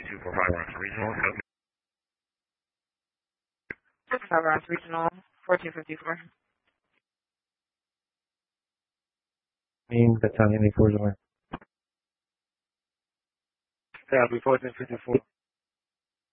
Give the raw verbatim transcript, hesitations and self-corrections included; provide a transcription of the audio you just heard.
two four five Ross Regional. five Ross Regional, fourteen fifty-four. Mean Battalion eight four zero. Copy, fourteen fifty-four.